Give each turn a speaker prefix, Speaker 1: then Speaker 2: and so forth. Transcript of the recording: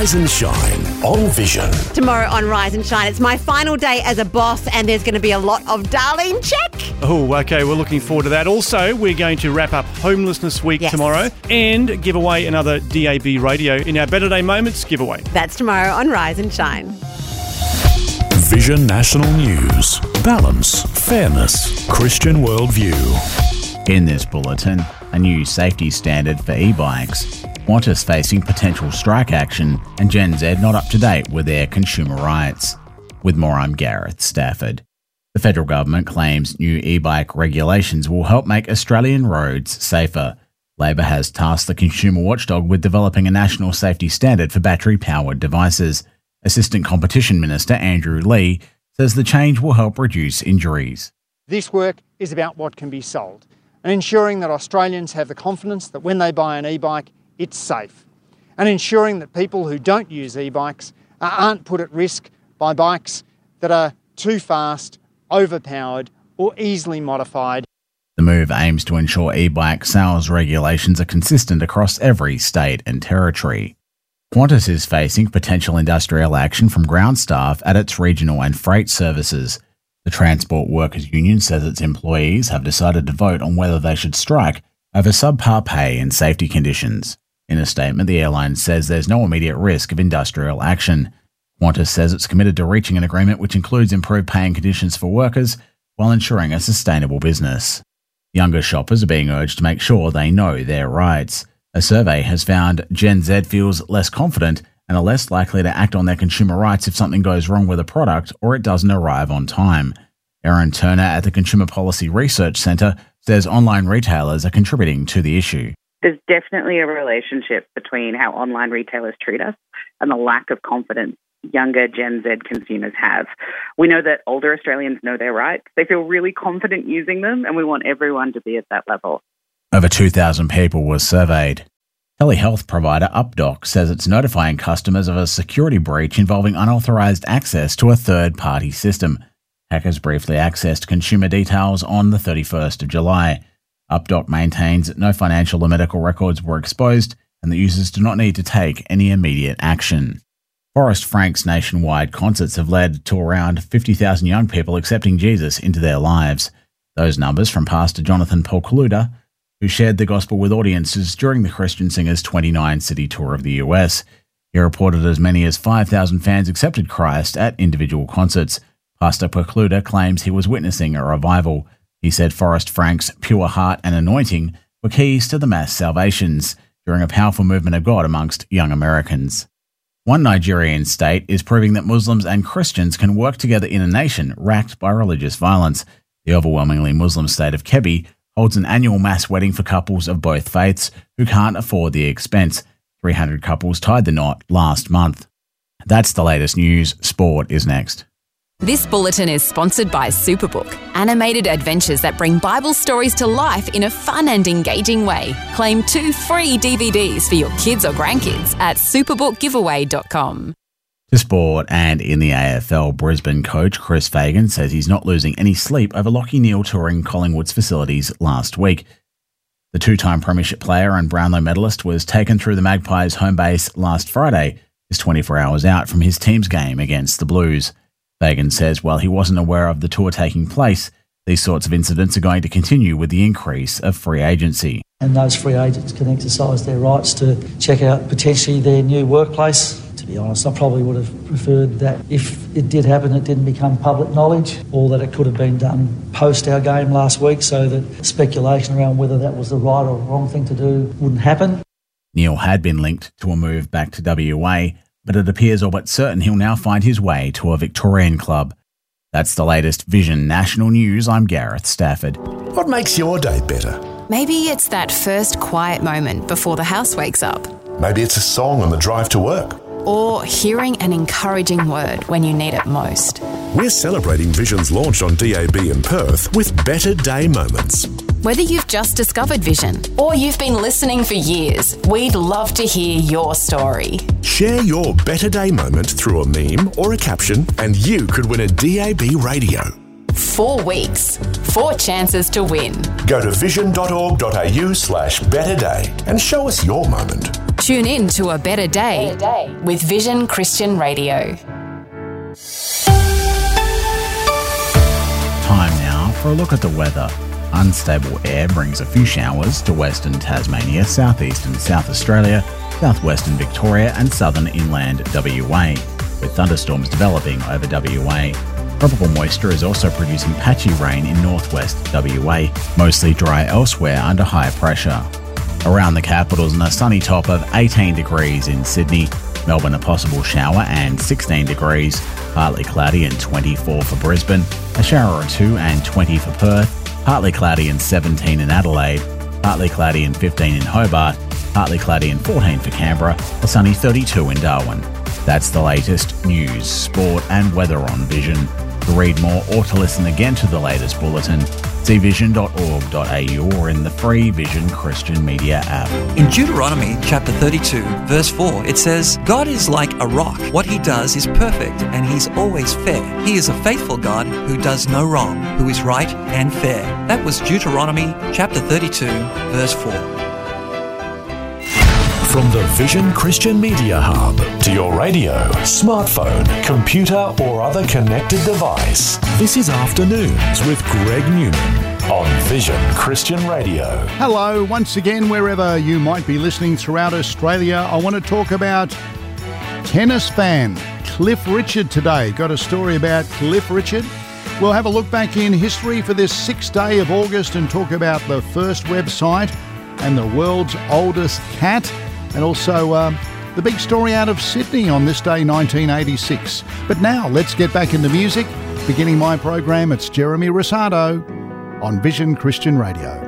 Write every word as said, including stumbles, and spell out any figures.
Speaker 1: Rise and Shine on Vision.
Speaker 2: Tomorrow on Rise and Shine, it's my final day as a boss, and there's going to be a lot of Darlene check.
Speaker 3: Oh, okay. We're looking forward to that. Also, we're going to wrap up Homelessness Week
Speaker 2: Yes.
Speaker 3: tomorrow and give away another D A B radio in our Better Day Moments giveaway.
Speaker 2: That's tomorrow on Rise and Shine.
Speaker 1: Vision National News. Balance, fairness, Christian worldview.
Speaker 4: In this bulletin, a new safety standard for e-bikes, Qantas facing potential strike action, and Gen Z not up to date with their consumer rights. With more, I'm Gareth Stafford. The federal government claims new e-bike regulations will help make Australian roads safer. Labor has tasked the consumer watchdog with developing a national safety standard for battery-powered devices. Assistant Competition Minister Andrew Lee says the change will help reduce injuries.
Speaker 5: This work is about what can be sold and ensuring that Australians have the confidence that when they buy an e-bike, it's safe, and ensuring that people who don't use e-bikes aren't put at risk by bikes that are too fast, overpowered, or easily modified.
Speaker 4: The move aims to ensure e-bike sales regulations are consistent across every state and territory. Qantas is facing potential industrial action from ground staff at its regional and freight services. The Transport Workers Union says its employees have decided to vote on whether they should strike over subpar pay and safety conditions. In a statement, the airline says there's no immediate risk of industrial action. Qantas says it's committed to reaching an agreement which includes improved pay and conditions for workers while ensuring a sustainable business. Younger shoppers are being urged to make sure they know their rights. A survey has found Gen Z feels less confident and are less likely to act on their consumer rights if something goes wrong with a product or it doesn't arrive on time. Erin Turner at the Consumer Policy Research Centre says online retailers are contributing to the issue.
Speaker 6: There's definitely a relationship between how online retailers treat us and the lack of confidence younger Gen Z consumers have. We know that older Australians know their rights. They feel really confident using them, and we want everyone to be at that level.
Speaker 4: Over two thousand people were surveyed. Telehealth provider UpDoc says it's notifying customers of a security breach involving unauthorised access to a third-party system. Hackers briefly accessed consumer details on the thirty-first of July. UpDoc maintains that no financial or medical records were exposed and that users do not need to take any immediate action. Forrest Frank's nationwide concerts have led to around fifty thousand young people accepting Jesus into their lives. Those numbers from Pastor Jonathan Polkaluda, who shared the gospel with audiences during the Christian Singer's twenty-nine city tour of the U S. He reported as many as five thousand fans accepted Christ at individual concerts. Pastor Polkaluda claims he was witnessing a revival. He said Forrest Frank's pure heart and anointing were keys to the mass salvations during a powerful movement of God amongst young Americans. One Nigerian state is proving that Muslims and Christians can work together in a nation racked by religious violence. The overwhelmingly Muslim state of Kebbi holds an annual mass wedding for couples of both faiths who can't afford the expense. three hundred couples tied the knot last month. That's the latest news. Sport is next.
Speaker 7: This bulletin is sponsored by Superbook, animated adventures that bring Bible stories to life in a fun and engaging way. Claim two free D V Ds for your kids or grandkids at superbook giveaway dot com.
Speaker 4: To sport, and in the A F L, Brisbane coach Chris Fagan says he's not losing any sleep over Lachie Neale touring Collingwood's facilities last week. The two-time premiership player and Brownlow medalist was taken through the Magpies' home base last Friday, just twenty-four hours out from his team's game against the Blues. Fagan says while he wasn't aware of the tour taking place, these sorts of incidents are going to continue with the increase of free agency.
Speaker 8: And those free agents can exercise their rights to check out potentially their new workplace. To be honest, I probably would have preferred that if it did happen, it didn't become public knowledge, or that it could have been done post our game last week so that speculation around whether that was the right or wrong thing to do wouldn't happen.
Speaker 4: Neale had been linked to a move back to W A, but it appears all but certain he'll now find his way to a Victorian club. That's the latest Vision National News. I'm Gareth Stafford.
Speaker 1: What makes your day better?
Speaker 7: Maybe it's that first quiet moment before the house wakes up.
Speaker 1: Maybe it's a song on the drive to work.
Speaker 7: Or hearing an encouraging word when you need it most.
Speaker 1: We're celebrating Vision's launch on D A B in Perth with Better Day Moments.
Speaker 7: Whether you've just discovered Vision or you've been listening for years, we'd love to hear your story.
Speaker 1: Share your Better Day moment through a meme or a caption and you could win a D A B radio.
Speaker 7: Four weeks, four chances to win.
Speaker 1: Go to vision dot org dot a u slash better day and show us your moment.
Speaker 7: Tune in to A Better Day, Better Day with Vision Christian Radio.
Speaker 4: Time now for a look at the weather. Unstable air brings a few showers to western Tasmania, southeastern South Australia, southwestern Victoria and southern inland W A, with thunderstorms developing over W A. Tropical moisture is also producing patchy rain in northwest W A, mostly dry elsewhere under high pressure. Around the capitals, and a sunny top of eighteen degrees in Sydney, Melbourne a possible shower and sixteen degrees, partly cloudy and twenty-four for Brisbane, a shower or two and twenty for Perth, partly cloudy and seventeen in Adelaide, partly cloudy and fifteen in Hobart, partly cloudy and fourteen for Canberra, a sunny thirty-two in Darwin. That's the latest news, sport and weather on Vision. To read more or to listen again to the latest bulletin, see vision dot org dot a u or in the free Vision Christian Media app.
Speaker 9: In Deuteronomy chapter thirty-two, verse four, it says, God is like a rock. What he does is perfect, and he's always fair. He is a faithful God who does no wrong, who is right and fair. That was Deuteronomy chapter thirty-two, verse four.
Speaker 1: From the Vision Christian Media Hub to your radio, smartphone, computer or other connected device. This is Afternoons with Greg Newman on Vision Christian Radio.
Speaker 10: Hello, once again, wherever you might be listening throughout Australia. I want to talk about tennis fan Cliff Richard today. Got a story about Cliff Richard. We'll have a look back in history for this sixth day of August and talk about the first website and the world's oldest cat. And also um, the big story out of Sydney on this day, nineteen eighty-six. But now, let's get back into music. Beginning my program, it's Jeremy Rosado on Vision Christian Radio.